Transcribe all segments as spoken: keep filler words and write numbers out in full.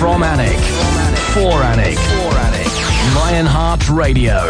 From Alnwick. For Alnwick. Lionheart Radio.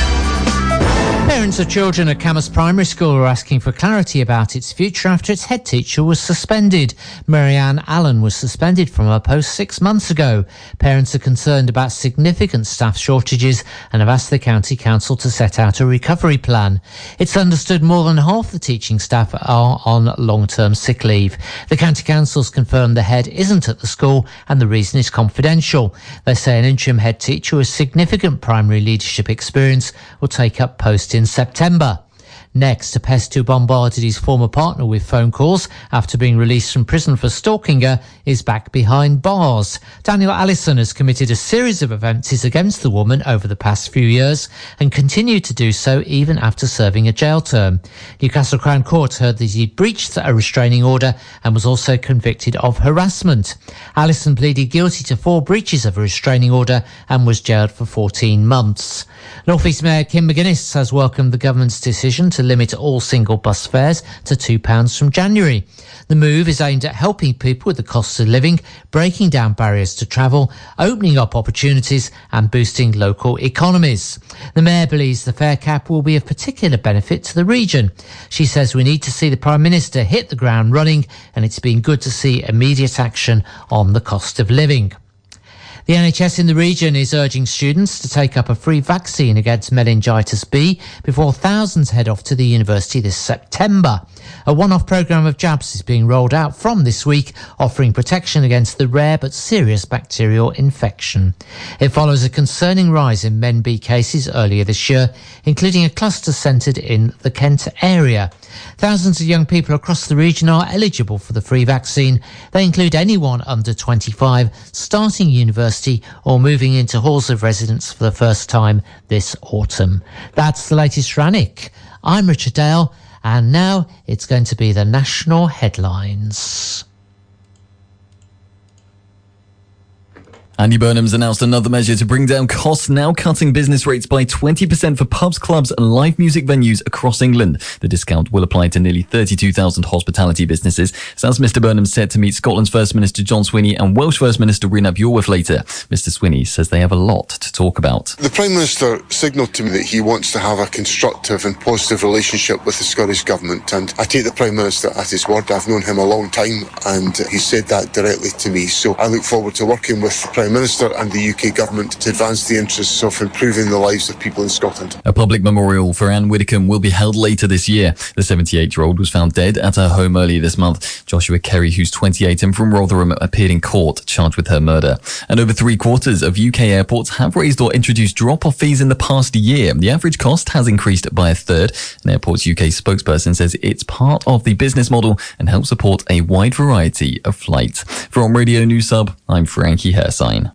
Parents of children at Camas Primary School are asking for clarity about its future after its head teacher was suspended. Marianne Allen was suspended from her post six months ago. Parents are concerned about significant staff shortages and have asked the County Council to set out a recovery plan. It's understood more than half the teaching staff are on long-term sick leave. The County Council's confirmed the head isn't at the school and the reason is confidential. They say an interim head teacher with significant primary leadership experience will take up post in September. Next, a pest who bombarded his former partner with phone calls after being released from prison for stalking her is back behind bars. Daniel Allison has committed a series of offences against the woman over the past few years and continued to do so even after serving a jail term. Newcastle Crown Court heard that he breached a restraining order and was also convicted of harassment. Allison pleaded guilty to four breaches of a restraining order and was jailed for fourteen months. North East Mayor Kim McGuinness has welcomed the government's decision to limit all single bus fares to two pounds from January. The move is aimed at helping people with the costs of living, breaking down barriers to travel, opening up opportunities and boosting local economies. The Mayor believes the fare cap will be of particular benefit to the region. She says we need to see the Prime Minister hit the ground running and it's been good to see immediate action on the cost of living. The N H S in the region is urging students to take up a free vaccine against meningitis B before thousands head off to the university this September. A one-off programme of jabs is being rolled out from this week, offering protection against the rare but serious bacterial infection. It follows a concerning rise in Men B cases earlier this year, including a cluster centred in the Kent area. Thousands of young people across the region are eligible for the free vaccine. They include anyone under twenty-five, starting university or moving into halls of residence for the first time this autumn. That's the latest for Alnwick. I'm Richard Dale, and now it's going to be the national headlines. Andy Burnham's announced another measure to bring down costs, now cutting business rates by twenty percent for pubs, clubs and live music venues across England. The discount will apply to nearly thirty-two thousand hospitality businesses. So as Mr Burnham said to meet Scotland's First Minister John Swinney and Welsh First Minister Rhun ap Iorwerth later, Mr Swinney says they have a lot to talk about. The Prime Minister signalled to me that he wants to have a constructive and positive relationship with the Scottish Government, and I take the Prime Minister at his word. I've known him a long time and he said that directly to me, so I look forward to working with the Prime Minister and the U K Government to advance the interests of improving the lives of people in Scotland. A public memorial for Anne Widdecombe will be held later this year. The seventy-eight-year-old was found dead at her home earlier this month. Joshua Kerry, who's twenty-eight and from Rotherham, appeared in court charged with her murder. And over three quarters of U K airports have raised or introduced drop-off fees in the past year. The average cost has increased by a third. An Airports U K spokesperson says it's part of the business model and helps support a wide variety of flights. From Radio News Sub, I'm Frankie Hersign.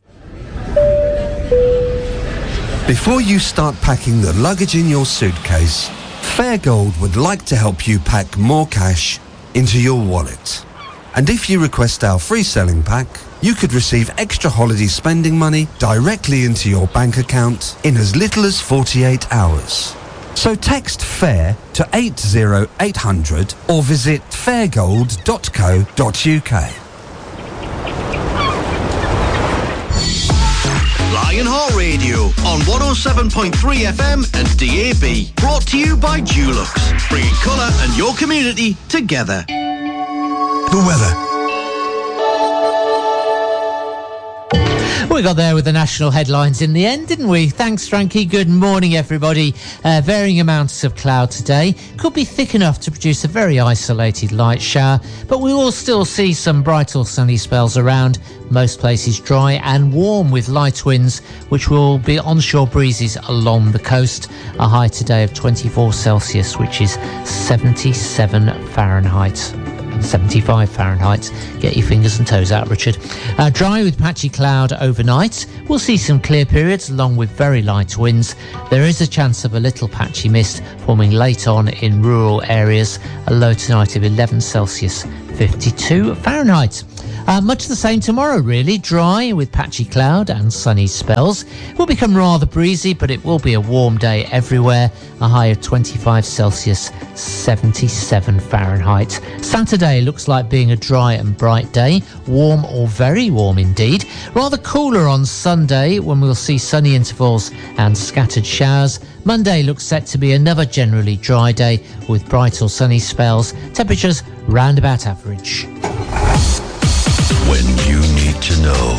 Before you start packing the luggage in your suitcase, Fairgold would like to help you pack more cash into your wallet. And if you request our free selling pack, you could receive extra holiday spending money directly into your bank account in as little as forty-eight hours. So text FAIR to eight zero eight hundred or visit fairgold dot co dot uk. Lionheart Radio on one oh seven point three F M and D A B. Brought to you by Dulux, bringing colour and your community together. The weather. We got there with the national headlines in the end, didn't we? Thanks, Frankie. Good morning, everybody. Uh, varying amounts of cloud today. Could be thick enough to produce a very isolated light shower, but we will still see some bright or sunny spells around. Most places dry and warm with light winds, which will be onshore breezes along the coast. A high today of twenty-four Celsius, which is seventy-seven Fahrenheit. seventy-five Fahrenheit. Get your fingers and toes out, Richard. Uh, dry with patchy cloud overnight. We'll see some clear periods along with very light winds. There is a chance of a little patchy mist forming late on in rural areas. A low tonight of eleven Celsius, fifty-two Fahrenheit. Uh, much the same tomorrow, really. Dry with patchy cloud and sunny spells. It will become rather breezy, but it will be a warm day everywhere. A high of twenty-five Celsius, seventy-seven Fahrenheit. Saturday looks like being a dry and bright day. Warm or very warm indeed. Rather cooler on Sunday, when we'll see sunny intervals and scattered showers. Monday looks set to be another generally dry day with bright or sunny spells. Temperatures round about average. When you need to know.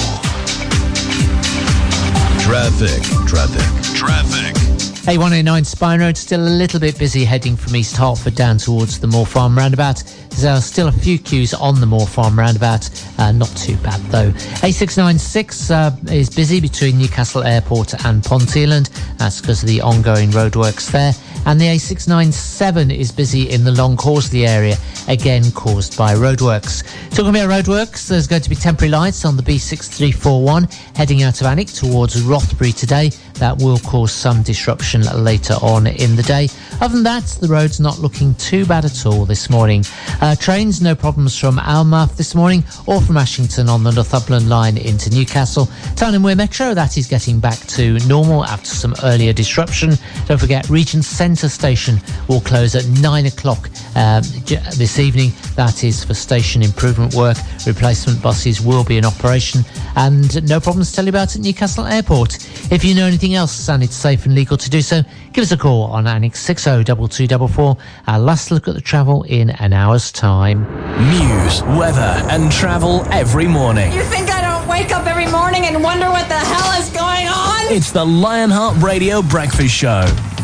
Traffic, traffic, traffic. A one eighty-nine Spine Road still a little bit busy heading from East Hertford down towards the Moor Farm roundabout. There are still a few queues on the Moor Farm roundabout, uh, not too bad though. A six ninety-six uh, is busy between Newcastle Airport and Ponteland. That's because of the ongoing roadworks there. And the A six ninety-seven is busy in the Long Horsley area, again caused by roadworks. Talking about roadworks, there's going to be temporary lights on the B six three four one heading out of Alnwick towards Rothbury today. That will cause some disruption later on in the day. Other than that, the road's not looking too bad at all this morning. Uh, trains, no problems from Alnmouth this morning or from Ashington on the Northumberland line into Newcastle. Town and Weir Metro, that is getting back to normal after some earlier disruption. Don't forget, Regent Centre Station will close at nine o'clock um, this evening. That is for station improvement work. Replacement buses will be in operation, and no problems to tell you about at Newcastle Airport. If you know anything else and it's safe and legal to do so, give us a call on Annex six oh two two four four. Our last look at the travel in an hour's time. News, weather and travel every morning. You think I don't wake up every morning and wonder what the hell is going on? It's the Lionheart Radio Breakfast Show.